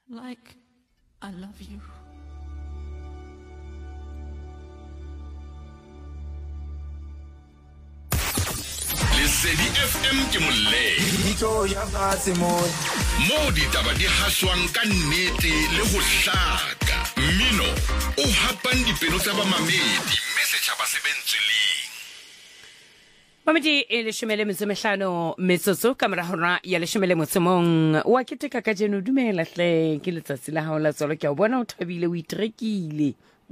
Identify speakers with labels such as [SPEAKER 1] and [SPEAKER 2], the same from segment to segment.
[SPEAKER 1] like I love you.
[SPEAKER 2] Lesedi FM ke moleng.
[SPEAKER 3] Ito ya fatshe mo.
[SPEAKER 2] Mo ditaba di haswang ka nnete le ho hlaka. Mmino o hapang dipelo tsa bamamedi, message ba se bentsweleng.
[SPEAKER 4] Mamedi le shemele mtsemehlano metsotso kamera hona ya le shemele motsemong wa keteka ka jeno dumela hle ke letsatsi la hao la tsolo ke a bona o thabile o itrekile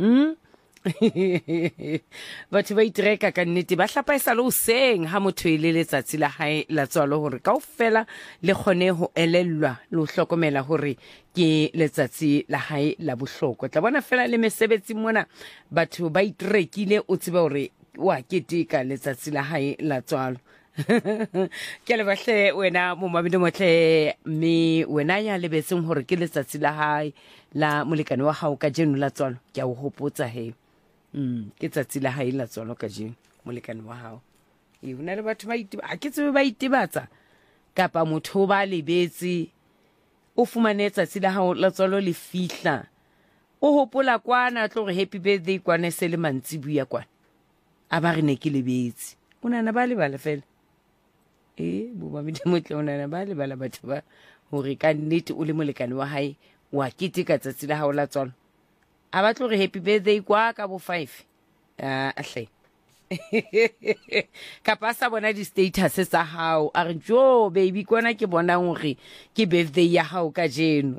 [SPEAKER 4] batho ba itreka ka nnete ba hlapaisa le o seng ha motho ile letsatsi la hae la tsolo hore kaofela le khone ho elellwa le ho hlokomela hore ke letsatsi la hae la bohloko tla bona fela le mesebetsi mona batho ba itrekile o tsebe hore wa keteka letsatsi la hae la tswalo ke le bahle wena mo mabidi motle me wena ya lebetseng hore ke letsatsi la hae la molekane wa hao ka jeno la tswalo ke a o hopotsa he ke letsatsi la hae la tswalo ka jeno molekane wa hao hona le batho ba itiba a ke tsebe ba itibatsa kapa motho ba lebetse o fumane letsatsi la hao la tswalo le fihla o hopola kwana tlo re happy birthday kwana se le mantsibuya kwana a ba re ne ke lebetse o nana ba le bala fela bo ba medi motle o nana ba le bala batho ba hore ka nnete o le molekane wa hae wa keteka tsatsi la hao la tswalo a ba tlo re happy birthday kwa ka bo 5 hle ka pasa bona di status tsa hao a re jo baby kona ke bona hore ke birthday ya hao ka jeno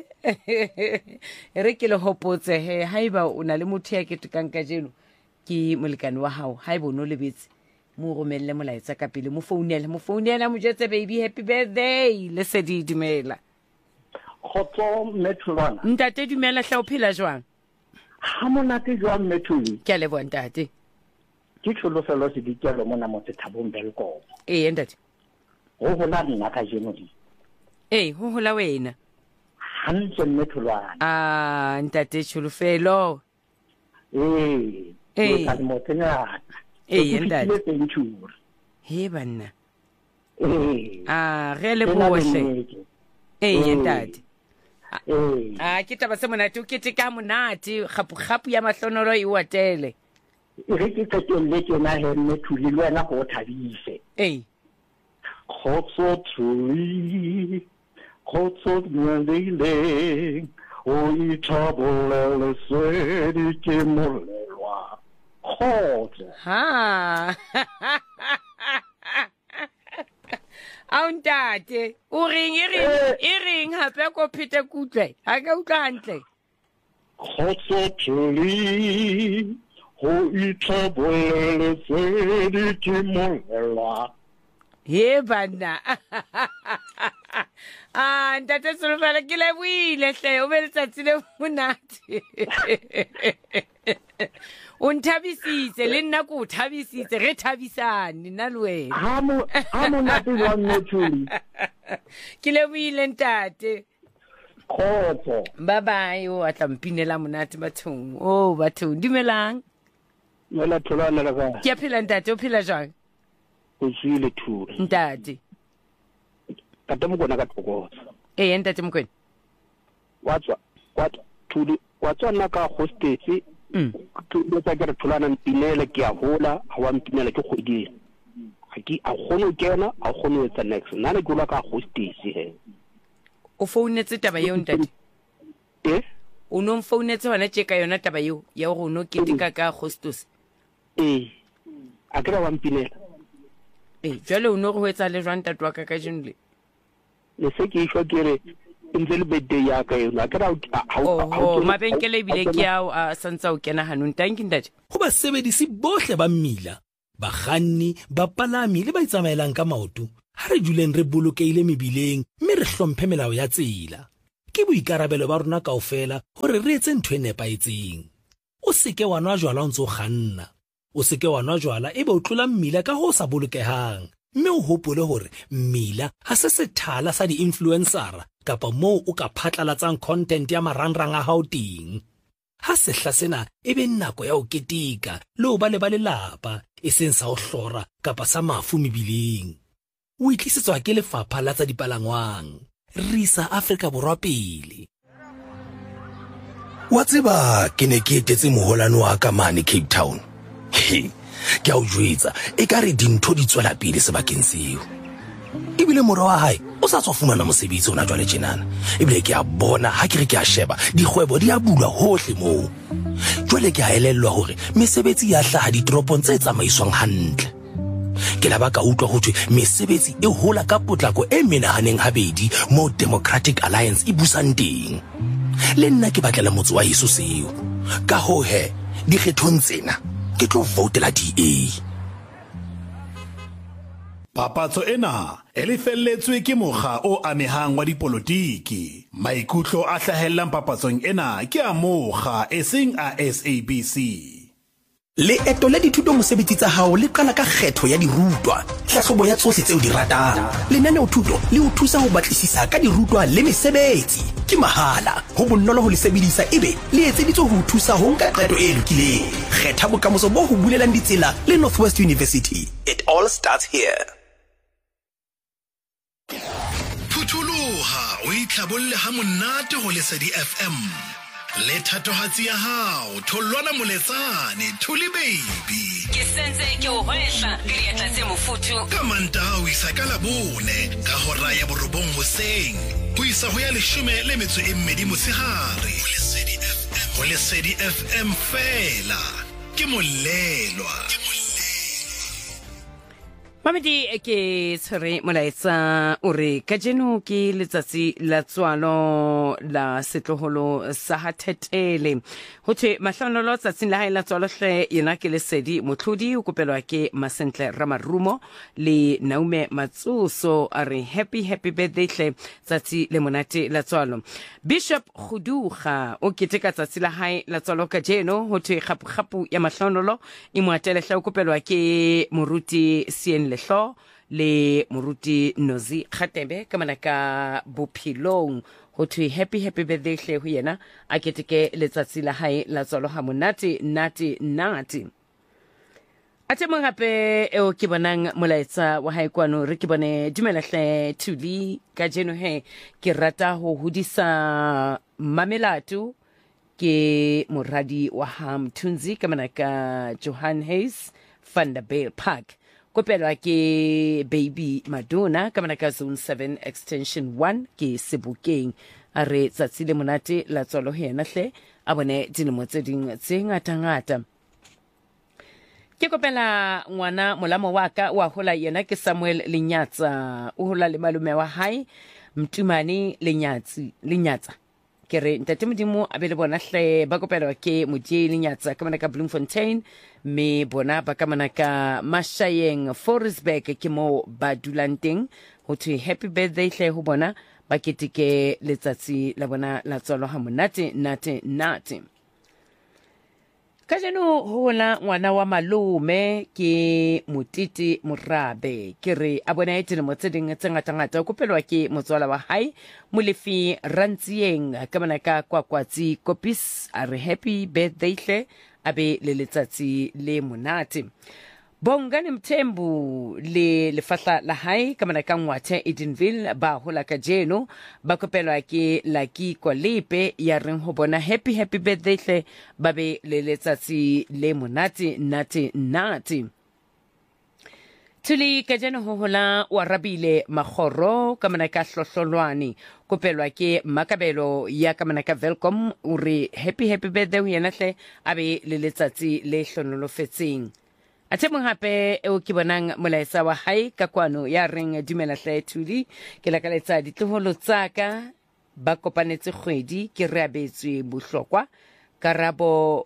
[SPEAKER 4] re ke le hopotse he haiba o na le motho ya ketekang ka jeno ke molekane wa hao haeba o no lebetse mo romelle molaetsa ka pele mo founela mo jetse baby happy birthday le se di dumela
[SPEAKER 5] khotso Methulwana
[SPEAKER 4] ntate dumela hla o phela jwang
[SPEAKER 5] ha monate jwang Methuli
[SPEAKER 4] ke a leboha ntate
[SPEAKER 5] ke tholofelo se dikelo mona mo Thabong Belko
[SPEAKER 4] ntate
[SPEAKER 5] ho hola nna ka jeno di
[SPEAKER 4] ho hola wena
[SPEAKER 5] hantle Methulwana
[SPEAKER 4] ntate tholofelo
[SPEAKER 5] ka mo tena
[SPEAKER 4] ntate he banna re le bohle ntate ke taba se monate o keteka monate kgapu ya mahlonolo e watele
[SPEAKER 5] re ke tsetelle tsena he Methuli le wena go thabise khotso tuli khotso ndeleng o ithabolele swedi ke molelwa khotso
[SPEAKER 4] ntate o reng e reng hape ko phete kutlwe ha ka utlwa hantle
[SPEAKER 5] khotso tuli ho ithabolele swedi ke molelwa
[SPEAKER 4] he bana ntate Solofela ke le buile hle o be letsatsi le monate o nthabisitse le nna ko thabisitse re thabisane nna le wena
[SPEAKER 5] ha monate wa Methuli
[SPEAKER 4] ke le buile ntate
[SPEAKER 5] khotso
[SPEAKER 4] bye bye o atla mpinela monate bathong bathong dumelang
[SPEAKER 5] mela tholana la ka
[SPEAKER 4] ke a phela ntate o phela jwang
[SPEAKER 5] o tsile thuri
[SPEAKER 4] ntate
[SPEAKER 5] ka temo kona ka tlokotsa
[SPEAKER 4] ntate Mokwena
[SPEAKER 5] watswa nna ka hostess ke tsa ke re tholana mpinela ke a hola ha wa mpinela ke kgodile a kgone o kena a kgone o etsa next nna ne ke la ka hostess he
[SPEAKER 4] o founetse taba eo ntate o no mfounetse hona tjeka yona taba eo ya hore o no keteka ka hostess
[SPEAKER 5] a kera wa mpinela
[SPEAKER 4] jwale o no go etsa le jwang tatwa ka jinle
[SPEAKER 5] le se ke ishwa ke re ntse le birthday ya ka yona kera
[SPEAKER 4] mabenkele bile ke a santsa o kena hanong tanki ntate
[SPEAKER 6] go ba sebedisi bohle ba mmila bakganni bapalami le ba itsamaelang ka maoto ha re juleng re bolokeile mebileng mme re hlomphe melao ya tsela ke boikarabelo ba rona kaofela hore re etse ntho e nepaetseng o seke wa nwa jwala o ntse o kganna o seke wa nwa jwala ebe o tlola mmila ka ho sa bolokehang mme o hopole hore mmila ha se sethala sa di-influencera kapa moo o ka phatlalatsang content ya marangrang a hao teng ha sehla sena ebe nako ya ho keteka le ho ba le lelapa e seng sa ho hlora kapa sa mafu mebileng o itlisetswa ke lefapha la tsa dipalangwang risa Afrika Borwa pele wa tseba ke ne ke etetse moholano wa ka mane Cape Town. Ke a o jwetsa e ka re dintho di tswela pele sebakeng seo. Ebile mora wa hae o sa tswa fumana mosebetsi ona jwale tjenana. Ebile ke a bona ha ke re ke a sheba dikgwebo di a bulwa hohle moo. Jwale ke a elellwa hore mesebetsi ya hlaha ditoropong tse tsamaiswang hantle. Ke la ba ka utlwa ho thwe mesebetsi e hola ka potlako e menahaneng habedi mo Democratic Alliance e busang teng. Le nna ke batlela motse wa Yesu seo. Ka ho he dikgethong tsena ke tlo votela DA.
[SPEAKER 3] Papatso ena e lefelletswe ke mokga o amehang wa dipolotiki. Maikutlo a hlahellang papatsong ena ke a mokga e seng a SABC.
[SPEAKER 6] Leeto la dithuto mosebetsi tsa hao le qala ka kgetho ya dirutwa. Hlahlobo ya tsohle tseo di ratang. Lenaneo thuto le o thusa ho batlisisa ka dirutwa le mesebetsi. Ke mahala, ho bonolo ho le sebedisa ebe le etseditswe ho thusa ho nka qeto e lokileng. Kgetha bokamoso bo ho bulelang ditsela le Northwest University. It all starts here.
[SPEAKER 2] Phutholoha o itlhabolle ha monate ho Lesedi FM. Le thatohatsi ya hao tholwana moletsane Thuli baby.
[SPEAKER 4] Ke sentse ke o hwehla ke le tlatse mofuthu.
[SPEAKER 2] Ka Mantaha ho isa ka Labone ka hora ya borobong hoseng. Ho isa ho ya 12 motshehare. Ho Lesedi FM fela. Ke molelwa.
[SPEAKER 4] Mamedi ke tshwere molaetsa o re ka jeno ke letsatsi la tswalo la setloholo sa Hathetele. Ho thwe mahlonolo tsatsing la hae la tswalo hle yena ke Lesedi motlhodi o kopelwa ke Masentle Ramarumo le Naume Matsuso a re happy birthday hle tsatsi le monate la tswalo. Bishop Khuduga o keteka tsatsi la hae la tswalo ka jeno ho thwe khapu ya mahlonolo e moatele hle o kopelwa ke moruti Sien Lehlo le moruti Nozi Khatebe ka manaka bophilong ho thwe happy birthday hle ho yena a keteke letsatsi la hae la tswalo ha monate nati ate mo hape eo ke bonang molaetsa wa hae kwano re ke bone dumela hle Thuli ka jeno he ke rata ho hodisa Mamelatu ke moradi wa Hamthunzi ka manaka Johan Hayes van der Bale Park kopelwa ke baby Madonna ka manaka zone 7 extension 1 ke Sebokeng a re tsatsi le monate la tswalo hena hle a bone dilemo tse ding tse ngata ke kopela ngwana molamo wa ka wa hola yena ke Samuel Lenyatsa o hola le malume wa hae Mtumane Lenyatsa ke re ntate modimo a be le bona hle ba kopelwa ke Modie Lenyatsa ka manaka Bloemfontein me bona ba ka manaka Mashayeng Forestburg ke mo ba dulang teng ho thwe happy birthday hle ho bona ba keteke letsatsi la bona la tswalo ha monate nate ka jeno hola ngwana wa malume ke Motiti Morabe ke re a bona dilemo tse ding tse ngata o kopelwa ke motswala wa hae Molefi Rantsieng ka manaka Kwakwatsi Kopis a re happy birthday hle abe le letsatsi le monate Bongani Mthembu le lefahla la hae ka manaka Ngwathe Edenville ba hola ka jeno ba kopelwa ke Lucky Kwalepe ya reng ho bona happy birthday hle ba be le letsatsi le monate nate Thuli ka jeno ho hola wa Rabile Magoro ka manaka Hlohlolwane kopelwa ke Makabelo ya ka manaka Welcome o re happy birthday ho yena hle abe le letsatsi le hlonolofetseng ate mo hape eo ke bonang molaetsa wa hae ka kwano ya reng dumela hle Thuli ke la ka letsa ditloholo tsaka ba kopanetse kgwedi ke re abetswe bohlokwa karabo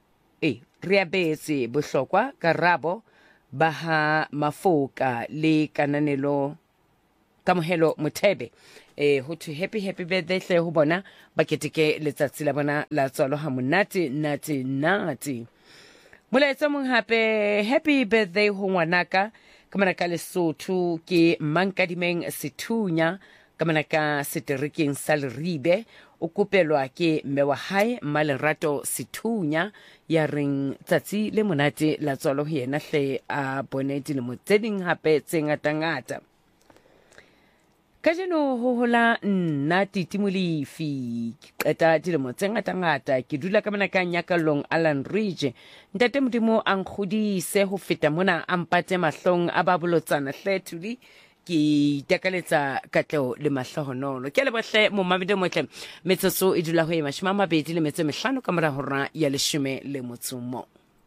[SPEAKER 4] re bohlokwa karabo ba ha Mafoka le kananelo kamohelo Mothebe ho thwe happy birthday hle ho bona ba keteke letsatsi la bona la tswalo ha monate nate molaetsa mong hape happy birthday ho ngwanaka ka manaka Lesotho ke Mankadimeng Sethunya ka manaka Seterekeng sa Leribe o kopelwa ke mme wa hae Malerato Sethunya ya reng tsatsi le monate la tswalo ho yena hle a bone dilemo tse ding hape tse ngata ka jeno ho hola nna Titimolifi ke qeta dilemo tse ngata ke dula ka mona ka Nyakalong Alan Ridge ntate Modimo a nkgodise ho feta mona a mpate mahlong a ba bolotsana hle ke takaletsa Katleho le Mahlohonolo ke le bohle mo mamedi motle metsotso e dula ho ema 25 ka mora hora ya 10 le motsomo.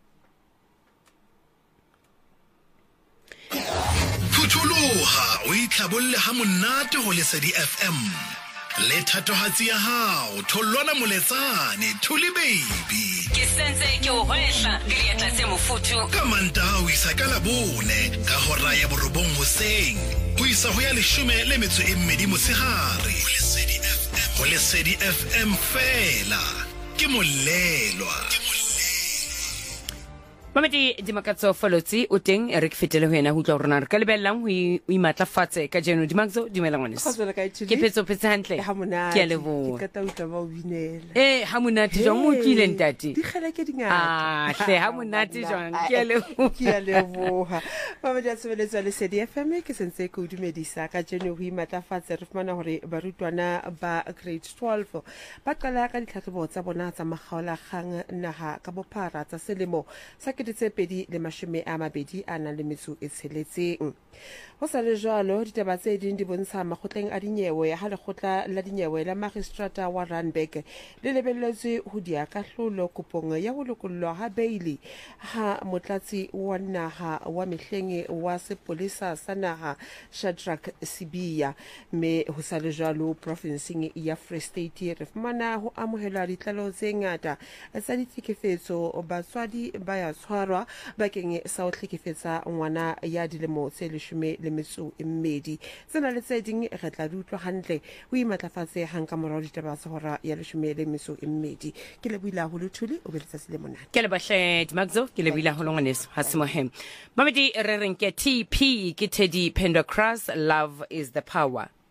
[SPEAKER 2] Phuthuloha o itlhabolle ha monate ho Lesedi FM le thatohatsi ya hao tholwana moletsane Thuli baby
[SPEAKER 4] Ke sense ke o hoehla ke rietla tse mofuthu
[SPEAKER 2] ka Mantaha ho isa ka Labone ka hora ya borobong hoseng ho isa ho ya 12 motshehare ho Lesedi FM fela ke molelwa.
[SPEAKER 4] Mamedi Dimakatso Folotsi o teng e re ke fetele ho yena ho tla rona re ka lebellang ho imatlafatse ka jeno Dimakatso dumela ngwaneso ke phetso hantle ke a leboha
[SPEAKER 7] ke ka utlwa ba o binela
[SPEAKER 4] ha monate jwang mo tlile ntate
[SPEAKER 7] di kgela ke dingata
[SPEAKER 4] hle ha monate jwang ke a
[SPEAKER 7] leboha Mamedi a tsebeletswa Lesedi FM ke sentse ke o dumedisa ka jeno ho imatlafatse re fumana hore barutwana ba grade 12 ba qala ka ditlhatlhobo tsa bona tsa magaola kgang naha ka bophara tsa selemo sa Pedi le mashome a mabedi a nang le metso e tsheletseng. Ho sa le jwalo ditaba tse ding di bontsha makgotleng a dinyewe ha lekgotla la dinyewe la Magistrata wa Randburg le lebelletswe ho dia kahlolo kopong ya ho lokollwa ha Bailey ha motlatsi wa naha wa mehleng wa sepolesa sa naha Shadrack Sibiya me ho sa le jwalo provinceng ya Free State re fumana ho amohela ditlalo tse ngata tsa ditlhekefetso batswadi ba ya tshwarwa bakeng sa ho tlhekefetsa ngwana ya dilemo tse 12 tsena le tse ding re tla di utlwa hantle ho imatlafatse hang ka morao ditaba tsa hora ya 12 ke le buila ho Thuli o beletsa se le monate
[SPEAKER 4] ke le bahle Dimakatso ke le buila ho ngwaneso ha se mohem Mamedi re reng ke TP ke Teddy Pendergrass Love is the Power.